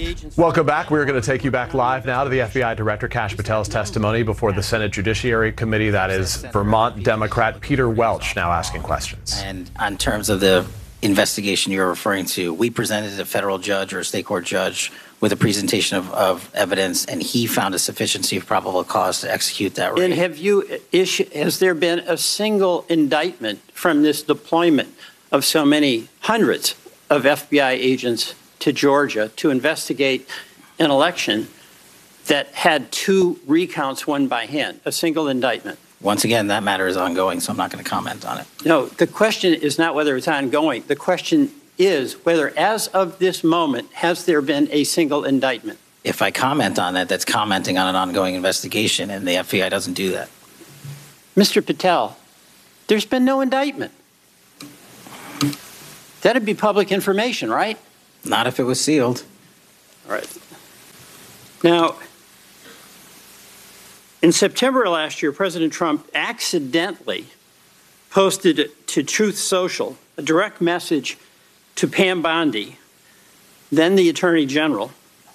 Welcome back. We're going to take you back live now to the FBI Director Kash Patel's testimony before the Senate Judiciary Committee. That is Vermont Democrat Peter Welch now asking questions. And on terms of the investigation you're referring to, we presented a federal judge or a state court judge with a presentation of evidence, and he found a sufficiency of probable cause to execute that raid. And has there been a single indictment from this deployment of so many hundreds of FBI agents to Georgia to investigate an election that had 2 recounts won by hand, a single indictment? Once again, that matter is ongoing, so I'm not going to comment on it. No, the question is not whether it's ongoing. The question is whether, as of this moment, has there been a single indictment? If I comment on that, that's commenting on an ongoing investigation, and the FBI doesn't do that. Mr. Patel, there's been no indictment. That'd be public information, right? Not if it was sealed. All right. Now, in September of last year, President Trump accidentally posted to Truth Social a direct message to Pam Bondi, then the Attorney General,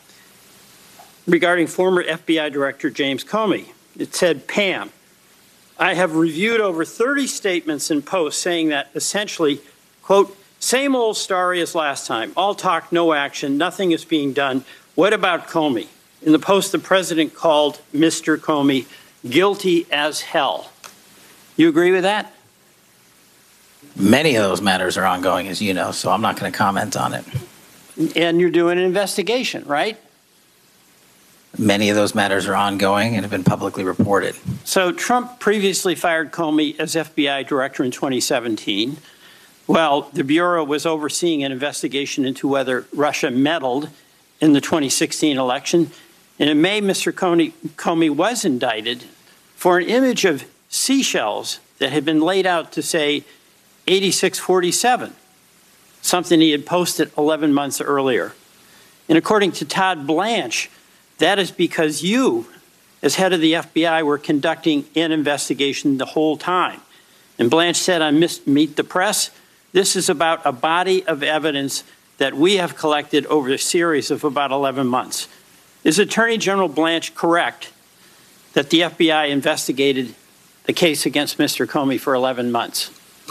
regarding former FBI Director James Comey. It said, "Pam, I have reviewed over 30 statements and posts saying that essentially, quote, same old story as last time. All talk, no action. Nothing is being done. What about Comey?" In the post, the president called Mr. Comey guilty as hell. You agree with that? Many of those matters are ongoing, as you know, so I'm not going to comment on it. And you're doing an investigation, right? Many of those matters are ongoing and have been publicly reported. So Trump previously fired Comey as FBI director in 2017. Well, the Bureau was overseeing an investigation into whether Russia meddled in the 2016 election. And in May, Mr. Comey was indicted for an image of seashells that had been laid out to say 8647, something he had posted 11 months earlier. And according to Todd Blanche, that is because you, as head of the FBI, were conducting an investigation the whole time. And Blanche said on Meet the Press, "This is about a body of evidence that we have collected over a series of about 11 months. Is Attorney General Blanche correct that the FBI investigated the case against Mr. Comey for 11 months?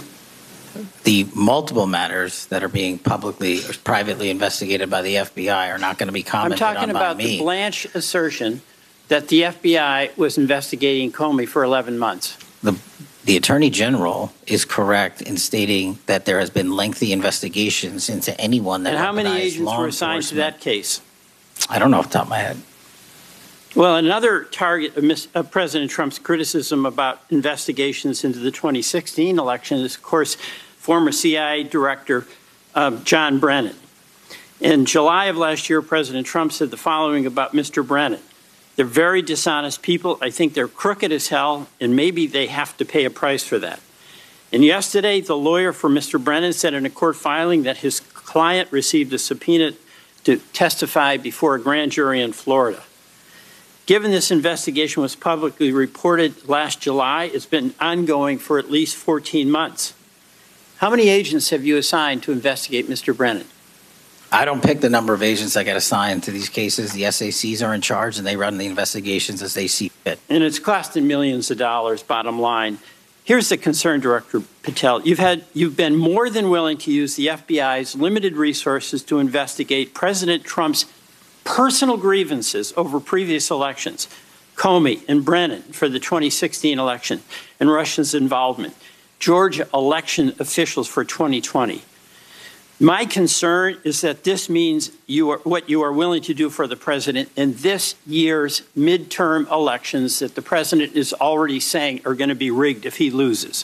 The multiple matters that are being publicly or privately investigated by the FBI are not going to be commented on by me. I'm talking about the Blanche assertion that the FBI was investigating Comey for 11 months. The Attorney General is correct in stating that there has been lengthy investigations into anyone that. And how many agents were assigned to that case? I don't know off the top of my head. Well, another target of President Trump's criticism about investigations into the 2016 election is, of course, former CIA Director John Brennan. In July of last year, President Trump said the following about Mr. Brennan: "They're very dishonest people. I think they're crooked as hell, and maybe they have to pay a price for that." And yesterday, the lawyer for Mr. Brennan said in a court filing that his client received a subpoena to testify before a grand jury in Florida. Given this investigation was publicly reported last July, it's been ongoing for at least 14 months. How many agents have you assigned to investigate Mr. Brennan? I don't pick the number of agents that get assigned to these cases. The SACs are in charge, and they run the investigations as they see fit. And it's costing millions of dollars, bottom line. Here's the concern, Director Patel. You've been more than willing to use the FBI's limited resources to investigate President Trump's personal grievances over previous elections, Comey and Brennan for the 2016 election, and Russia's involvement, Georgia election officials for 2020. My concern is that this means what you are willing to do for the president in this year's midterm elections that the president is already saying are going to be rigged if he loses.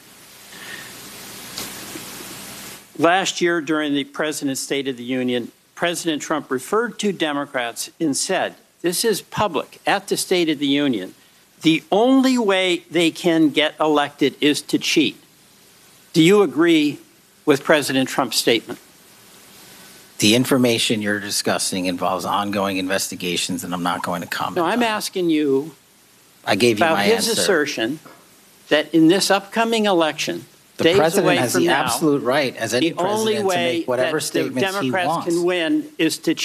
Last year, during the President's State of the Union, President Trump referred to Democrats and said, this is public, at the State of the Union, the only way they can get elected is to cheat. Do you agree with President Trump's statement? The information you're discussing involves ongoing investigations, and I'm not going to comment. No, I'm asking you I gave you about my his answer. assertion that in this upcoming election, The days president away has from the now, absolute right, as any the only president, to way make whatever that the statements he Democrats wants. can win is to cheat.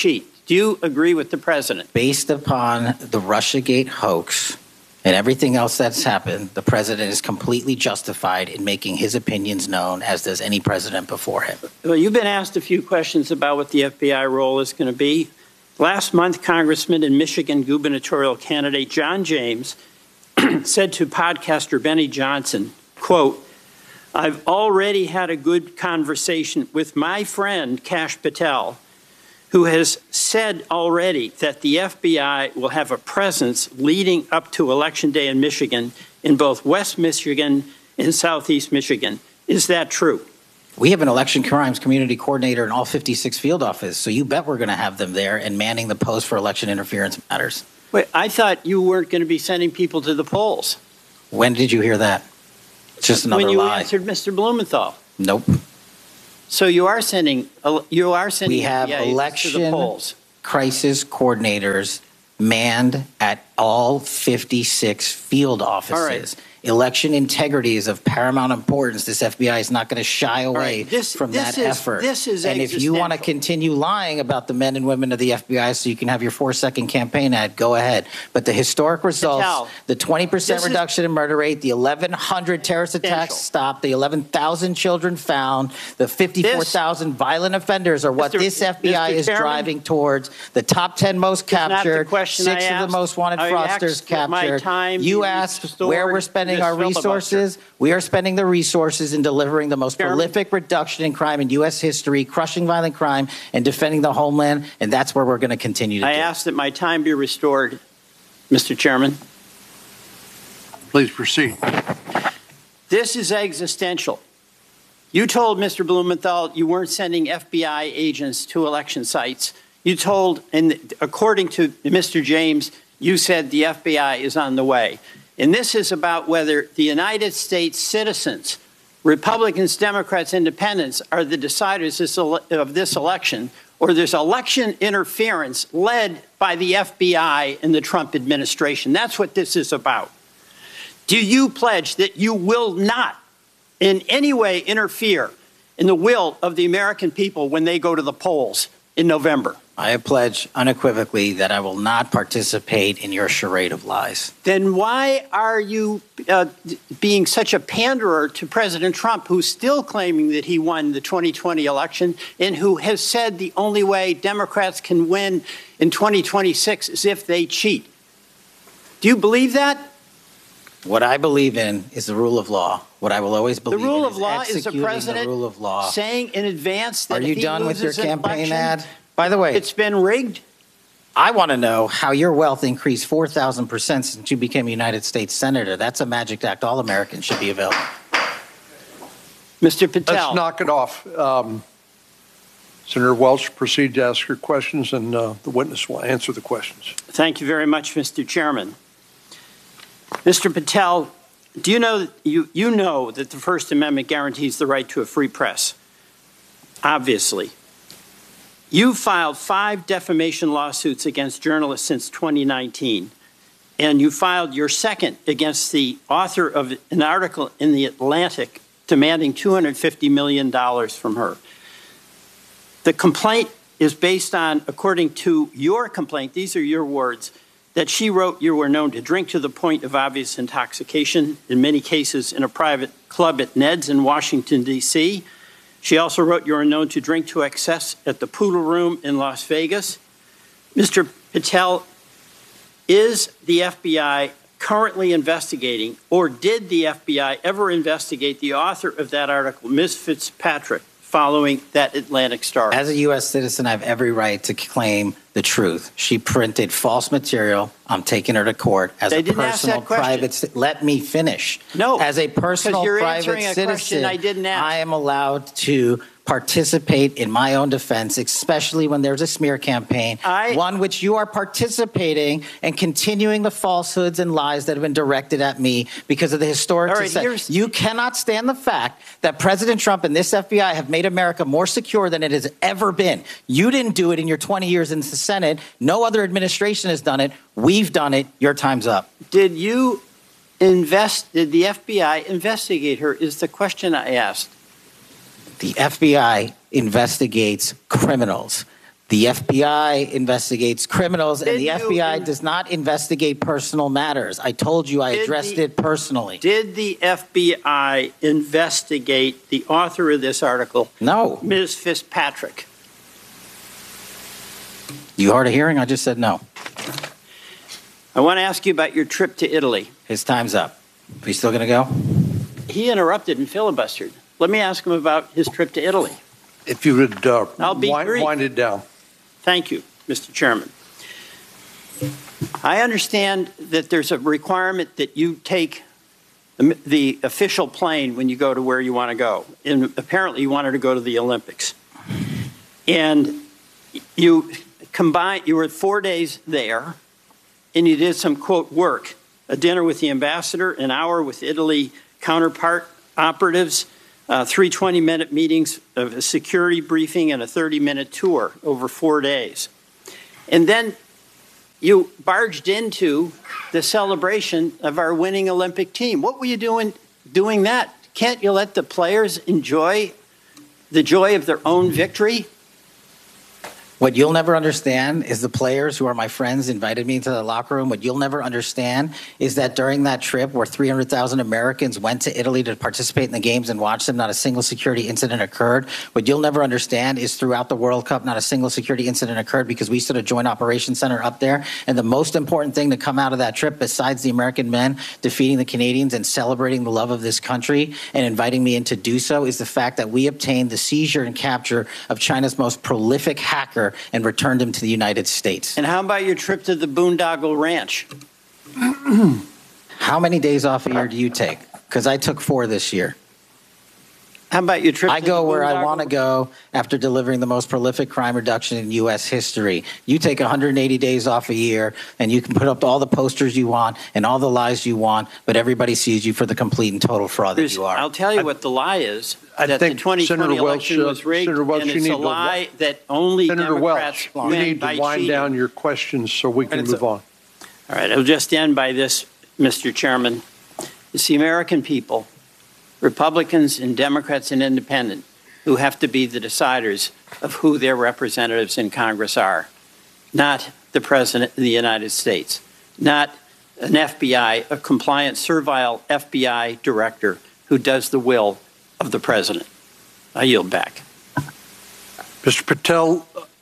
Do you agree with the president? Based upon the Russiagate hoax and everything else that's happened, the president is completely justified in making his opinions known, as does any president before him. Well, you've been asked a few questions about what the FBI role is going to be. Last month, Congressman and Michigan gubernatorial candidate John James said to podcaster Benny Johnson, quote, "I've already had a good conversation with my friend Kash Patel, who has said already that the FBI will have a presence leading up to Election Day in Michigan, in both West Michigan and Southeast Michigan. Is that true?" We have an election crimes community coordinator in all 56 field offices, so you bet we're going to have them there and manning the post for election interference matters. Wait, I thought you weren't going to be sending people to the polls. When did you hear that? It's just another when you lie. answered Mr. Blumenthal. Nope. So you are sending We have FBI agents to the election polls. crisis coordinators manned at all 56 field offices. All right. Election integrity is of paramount importance. This FBI is not going to shy away from that effort. This is and if you want to existential. continue lying about the men and women of the FBI so you can have your 4-second campaign ad, go ahead. But the historic results, Patel, the 20% this is reduction in murder rate, the 1,100 terrorist attacks Existential. stopped, the 11,000 children found, the 54,000 violent offenders are what Mr. this FBI is Chairman, driving towards. The top 10 most not the captured, question 6 I of the asked. most wanted I fraudsters asked that my captured. time You be asked restored where we're to spending this our filibuster. resources. We are spending the resources in delivering the most Chairman. prolific reduction in crime in U.S. history, crushing violent crime, and defending the homeland, and that's where we're going to continue to I do. ask that my time be restored, Mr. Chairman. Please proceed. This is existential. You told Mr. Blumenthal you weren't sending FBI agents to election sites. You told, and according to Mr. James, you said the FBI is on the way. And this is about whether the United States citizens, Republicans, Democrats, Independents, are the deciders of this election, or there's election interference led by the FBI and the Trump administration. That's what this is about. Do you pledge that you will not in any way interfere in the will of the American people when they go to the polls in November? I pledge unequivocally that I will not participate in your charade of lies. Then why are you being such a panderer to President Trump, who's still claiming that he won the 2020 election and who has said the only way Democrats can win in 2026 is if they cheat? Do you believe that? What I believe in is the rule of law. What I will always The believe rule in of law is the executing president the rule of law. saying in advance that Are if you he done with your loses an campaign election, ad? By the way, it's been rigged. I want to know how your wealth increased 4,000% since you became a United States Senator. That's a magic act all Americans should be available. Mr. Patel. Let's knock it off. Senator Welch, proceed to ask your questions, and the witness will answer the questions. Thank you very much, Mr. Chairman. Mr. Patel, do you know you know that the First Amendment guarantees the right to a free press? Obviously. You filed 5 defamation lawsuits against journalists since 2019, and you filed your second against the author of an article in The Atlantic demanding $250 million from her. The complaint is based on, according to your complaint, these are your words, that she wrote you were known to drink to the point of obvious intoxication, in many cases in a private club at Ned's in Washington, D.C. She also wrote you were known to drink to excess at the Poodle Room in Las Vegas. Mr. Patel, is the FBI currently investigating, or did the FBI ever investigate the author of that article, Ms. Fitzpatrick, following that Atlantic Star? As a U.S. citizen, I have every right to claim the truth. She printed false material. I'm taking her to court as They a didn't ask personal that question. private. Let me finish. No, as a personal because you're private answering a citizen, question I didn't ask. I am allowed to participate in my own defense, especially when there's a smear campaign, one which you are participating and continuing the falsehoods and lies that have been directed at me because of the historic success. You cannot stand the fact that President Trump and this FBI have made America more secure than it has ever been. You didn't do it in your 20 years in the Senate. No other administration has done it. We've done it. Your time's up. Did the FBI investigate her is the question I asked. The FBI investigates criminals. The FBI investigates criminals, and Did the you FBI does not investigate personal matters. I told you I addressed it personally. Did the FBI investigate the author of this article, No. Ms. Fitzpatrick? You hard of hearing? I just said no. I want to ask you about your trip to Italy. His time's up. Are you still going to go? He interrupted and filibustered. Let me ask him about his trip to Italy. If you would I'll be brief. wind it down. Thank you, Mr. Chairman. I understand that there's a requirement that you take the official plane when you go to where you want to go. And apparently you wanted to go to the Olympics. And you were 4 days there, and you did some, quote, work, a dinner with the ambassador, an hour with Italy counterpart operatives, 3 20-minute meetings of a security briefing, and a 30-minute tour over 4 days. And then you barged into the celebration of our winning Olympic team. What were you doing that? Can't you let the players enjoy the joy of their own victory? What you'll never understand is the players who are my friends invited me into the locker room. What you'll never understand is that during that trip where 300,000 Americans went to Italy to participate in the games and watch them, not a single security incident occurred. What you'll never understand is throughout the World Cup, not a single security incident occurred because we stood a joint operations center up there. And the most important thing to come out of that trip, besides the American men defeating the Canadians and celebrating the love of this country and inviting me in to do so, is the fact that we obtained the seizure and capture of China's most prolific hacker and returned him to the United States. And how about your trip to the Boondoggle Ranch? How many days off a year do you take? Because I took 4 this year. How about your trip I to go the where I Boondoggle- want to go after delivering the most prolific crime reduction in U.S. history. You take 180 days off a year, and you can put up all the posters you want and all the lies you want, but everybody sees you for the complete and total fraud that you are. I'll tell you what the lie is, I that the think 2020 Senator Welch, election was rigged, Senator Welch, and you it's need a to- lie that only Senator Democrats Welch, you win need by to wind cheating. down your questions so we can move on. All right, I'll just end by this, Mr. Chairman. It's the American people, Republicans and Democrats and independent, who have to be the deciders of who their representatives in Congress are, not the President of the United States, not an FBI, a compliant, servile FBI director who does the will of the President. I yield back. Mr. Patel,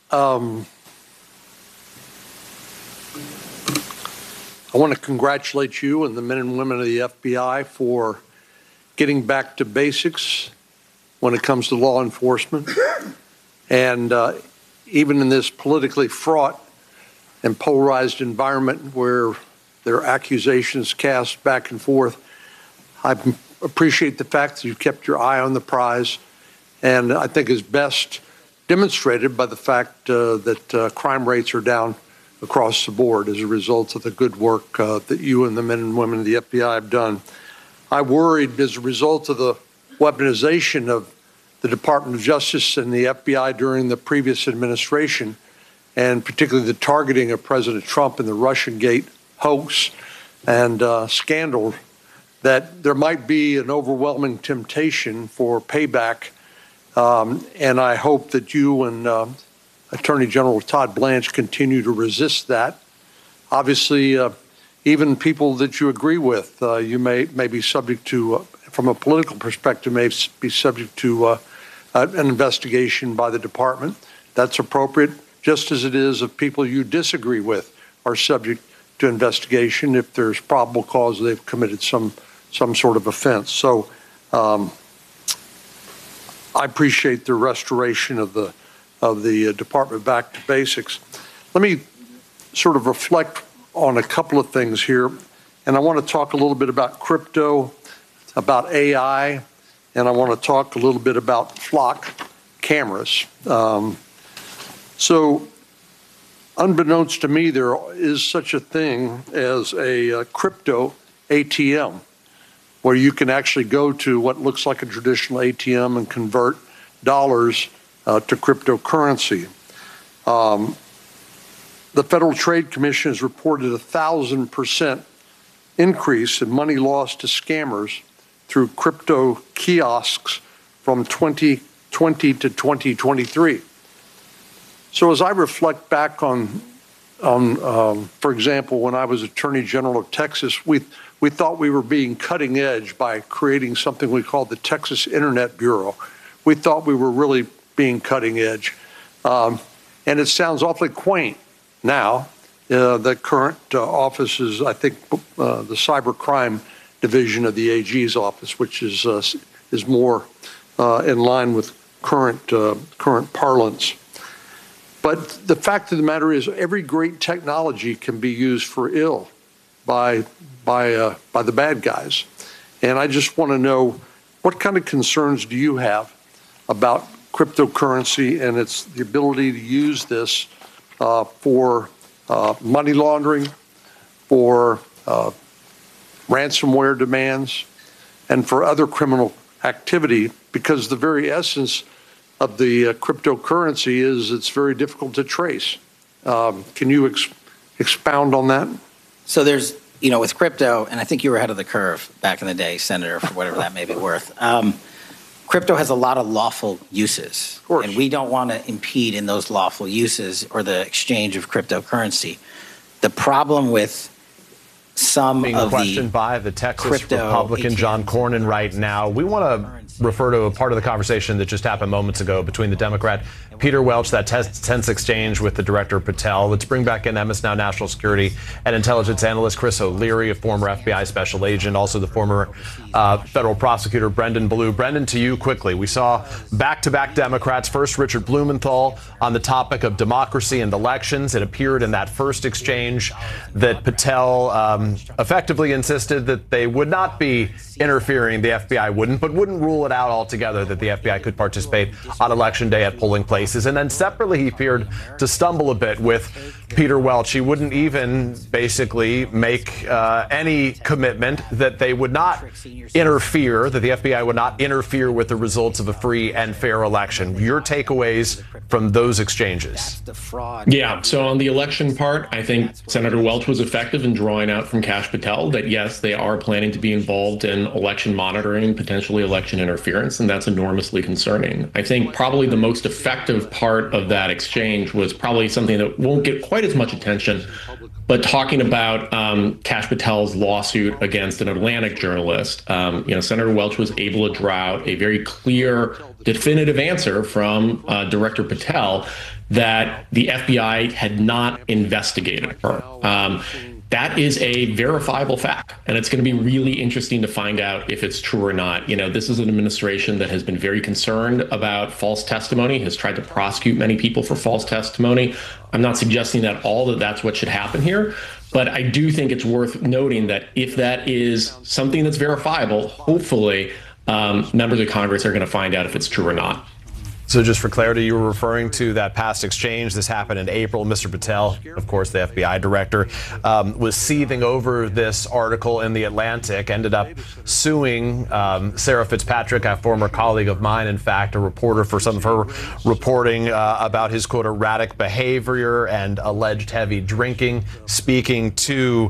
I want to congratulate you and the men and women of the FBI for getting back to basics when it comes to law enforcement. And even in this politically fraught and polarized environment where there are accusations cast back and forth, I appreciate the fact that you've kept your eye on the prize. And I think is best demonstrated by the fact that crime rates are down across the board as a result of the good work that you and the men and women of the FBI have done. I worried as a result of the weaponization of the Department of Justice and the FBI during the previous administration, and particularly the targeting of President Trump and the Russiagate hoax and scandal, that there might be an overwhelming temptation for payback. And I hope that you and Attorney General Todd Blanche continue to resist that. Obviously, even people that you agree with, you may be subject to, from a political perspective, may be subject to an investigation by the department. That's appropriate, just as it is of people you disagree with are subject to investigation if there's probable cause they've committed some sort of offense. So I appreciate the restoration of the department back to basics. Let me sort of reflect on a couple of things here, and I want to talk a little bit about crypto, about AI, and I want to talk a little bit about flock cameras. So unbeknownst to me, there is such a thing as a crypto ATM, where you can actually go to what looks like a traditional ATM and convert dollars to cryptocurrency. The Federal Trade Commission has reported 1,000% increase in money lost to scammers through crypto kiosks from 2020 to 2023. So as I reflect back on for example, when I was Attorney General of Texas, we thought we were being cutting edge by creating something we called the Texas Internet Bureau. We thought we were really being cutting edge. And it sounds awfully quaint now. The current office is, I think, the Cybercrime Division of the AG's office, which is more in line with current parlance. But the fact of the matter is, every great technology can be used for ill by the bad guys. And I just want to know, what kind of concerns do you have about cryptocurrency and the ability to use this for money laundering, for ransomware demands, and for other criminal activity? Because the very essence of the cryptocurrency is it's very difficult to trace. Can you expound on that? So there's, with crypto, and I think you were ahead of the curve back in the day, Senator, for whatever that may be worth. Crypto has a lot of lawful uses, of course, and we don't want to impede in those lawful uses or the exchange of cryptocurrency. The problem with some being of questioned by the Texas Republican ATMs John Cornyn right now. We want to refer to a part of the conversation that just happened moments ago between the Democrat Peter Welch, that tense exchange with the director Patel. Let's bring back in MS Now national security and intelligence analyst Chris O'Leary, a former FBI special agent, also the former federal prosecutor Brendan Ballou. Brendan, to you quickly. We saw back-to-back Democrats. First, Richard Blumenthal on the topic of democracy and elections. It appeared in that first exchange that Patel effectively insisted that they would not be interfering, the FBI wouldn't, but wouldn't rule it out altogether that the FBI could participate on election day at polling places. And then separately, he appeared to stumble a bit with Peter Welch. He wouldn't even basically make any commitment that they would not interfere, that the FBI would not interfere with the results of a free and fair election. Your takeaways from those exchanges? Yeah, so on the election part, I think Senator Welch was effective in drawing out from Kash Patel that, yes, they are planning to be involved in election monitoring, potentially election interference, and that's enormously concerning. I think probably the most effective part of that exchange was probably something that won't get quite as much attention, but talking about Kash Patel's lawsuit against an Atlantic journalist. Senator Welch was able to draw out a very clear, definitive answer from Director Patel that the FBI had not investigated her. That is a verifiable fact, and it's going to be really interesting to find out if it's true or not. This is an administration that has been very concerned about false testimony, has tried to prosecute many people for false testimony. I'm not suggesting at all that that's what should happen here, but I do think it's worth noting that if that is something that's verifiable, hopefully members of Congress are going to find out if it's true or not. So just for clarity, you were referring to that past exchange. This happened in April. Mr. Patel, of course, the FBI director, was seething over this article in The Atlantic, ended up suing Sarah Fitzpatrick, a former colleague of mine, in fact, a reporter, for some of her reporting about his, quote, erratic behavior and alleged heavy drinking, speaking to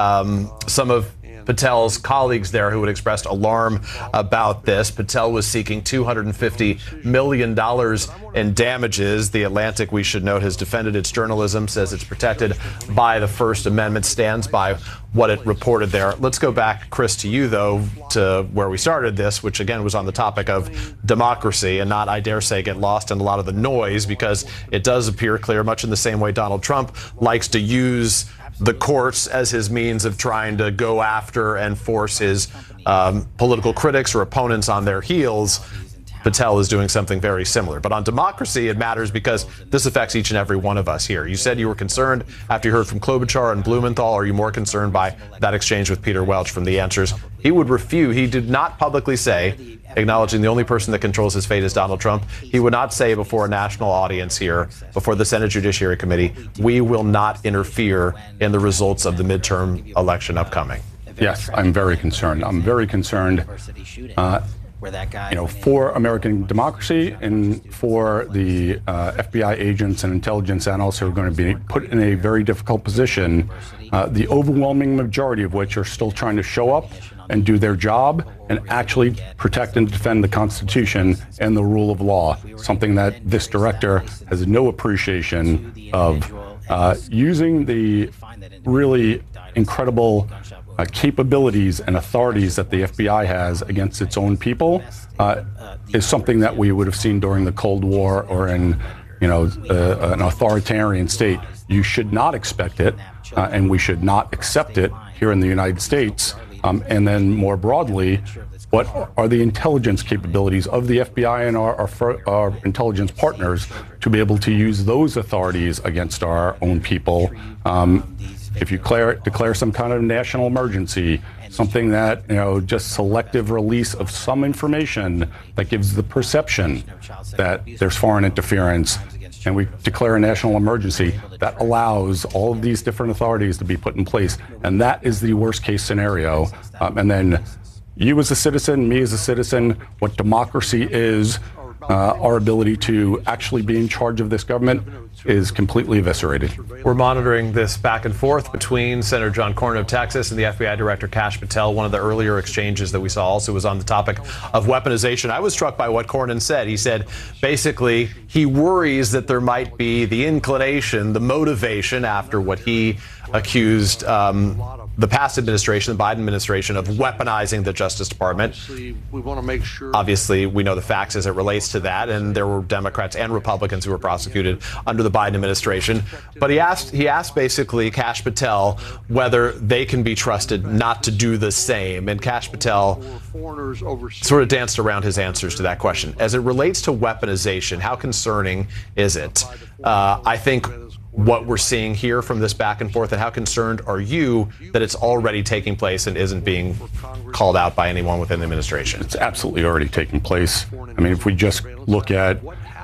some of Patel's colleagues there who had expressed alarm about this. Patel was seeking $250 million in damages. The Atlantic, we should note, has defended its journalism, says it's protected by the First Amendment, stands by what it reported there. Let's go back, Chris, to you, though, to where we started this, which, again, was on the topic of democracy and not, I dare say, get lost in a lot of the noise, because it does appear clear, much in the same way Donald Trump likes to use the courts as his means of trying to go after and force his political critics or opponents on their heels. Patel is doing something very similar. But on democracy, it matters because this affects each and every one of us here. You said you were concerned after you heard from Klobuchar and Blumenthal. Are you more concerned by that exchange with Peter Welch? From the answers, he would refute. He did not publicly say, acknowledging the only person that controls his fate is Donald Trump, he would not say before a national audience here, before the Senate Judiciary Committee, we will not interfere in the results of the midterm election upcoming. Yes, I'm very concerned. I'm very concerned. for American democracy and for the FBI agents and intelligence analysts who are going to be put in a very difficult position, the overwhelming majority of which are still trying to show up and do their job and actually protect and defend the Constitution and the rule of law, something that this director has no appreciation of. Using the really incredible capabilities and authorities that the FBI has against its own people is something that we would have seen during the Cold War or in an authoritarian state. You should not expect it, and we should not accept it here in the United States. And then more broadly, what are the intelligence capabilities of the FBI and our intelligence partners to be able to use those authorities against our own people? If you declare some kind of national emergency, something that, just selective release of some information that gives the perception that there's foreign interference, and we declare a national emergency, that allows all of these different authorities to be put in place. And that is the worst case scenario. And then you as a citizen, me as a citizen, what democracy is, our ability to actually be in charge of this government is completely eviscerated. We're monitoring this back and forth between Senator John Cornyn of Texas and the FBI Director Kash Patel. One of the earlier exchanges that we saw also was on the topic of weaponization. I was struck by what Cornyn said. He said basically he worries that there might be the inclination, the motivation after what he accused the past administration, the Biden administration, of weaponizing the Justice Department. We want to make sure. Obviously, we know the facts as it relates to that, and there were Democrats and Republicans who were prosecuted under the Biden administration. But he asked basically Kash Patel whether they can be trusted not to do the same, and Kash Patel sort of danced around his answers to that question. As it relates to weaponization, how concerning is it? I think what we're seeing here from this back and forth, and how concerned are you that it's already taking place and isn't being called out by anyone within the administration? It's absolutely already taking place. I mean, if we just look at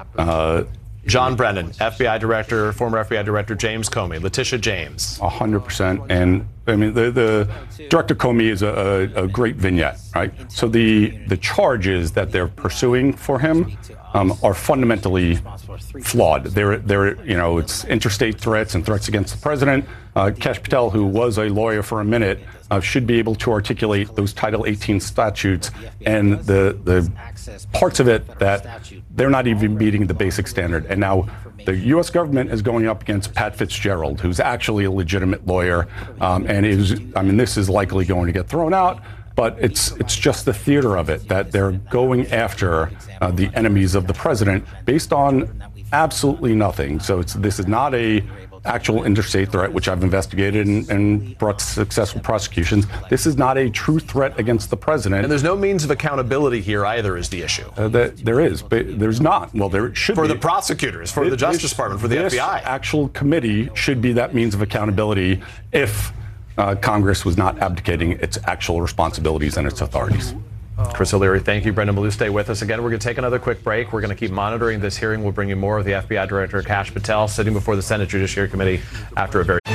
John Brennan, FBI director, former FBI director James Comey, Letitia James. 100%. And I mean, the Director Comey is a great vignette, right? So the charges that they're pursuing for him are fundamentally flawed. It's interstate threats and threats against the president. Kash Patel, who was a lawyer for a minute, should be able to articulate those Title 18 statutes and the parts of it that they're not even meeting the basic standard. And now the U.S. government is going up against Pat Fitzgerald, who's actually a legitimate lawyer, and this is likely going to get thrown out. But it's just the theater of it, that they're going after the enemies of the president based on absolutely nothing. So this is not a actual interstate threat, which I've investigated and brought successful prosecutions. This is not a true threat against the president. And there's no means of accountability here either is the issue. There is, but there's not. Well, there should be. For the prosecutors, for the Justice Department, for the FBI. This actual committee should be that means of accountability if Congress was not abdicating its actual responsibilities and its authorities. Chris O'Leary, thank you. Brendan Malou, stay with us. Again, we're going to take another quick break. We're going to keep monitoring this hearing. We'll bring you more of the FBI Director Kash Patel sitting before the Senate Judiciary Committee after a very